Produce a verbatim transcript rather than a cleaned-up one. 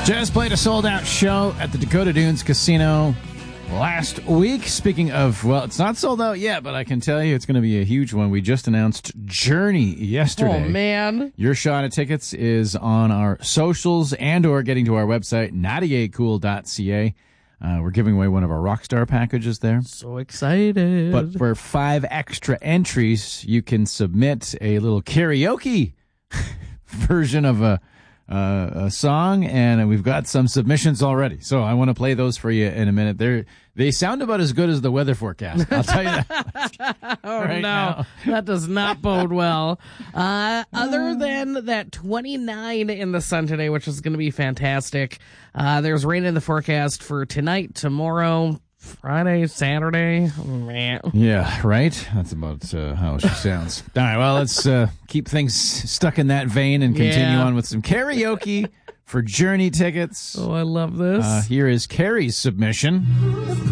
Just played a sold-out show at the Dakota Dunes Casino last week. Speaking of, well, it's not sold out yet, but I can tell you it's going to be a huge one. We just announced Journey yesterday. Oh, man. Your shot at tickets is on our socials and or getting to our website, ninety-eight cool dot c a. Uh, we're giving away one of our Rockstar packages there. So excited. But for five extra entries, you can submit a little karaoke version of a Uh, a song, and we've got some submissions already. So I want to play those for you in a minute. They they sound about as good as the weather forecast. I'll tell you that. oh, right no. Now. That does not bode well. Uh, other than that twenty-nine in the sun today, which is going to be fantastic, uh, there's rain in the forecast for tonight, tomorrow, Friday, Saturday. Man. Yeah, right? That's about uh, how she sounds. All right, well, let's uh, keep things stuck in that vein and continue Yeah. on with some karaoke for Journey tickets. Oh, I love this. Uh, here is Carrie's submission.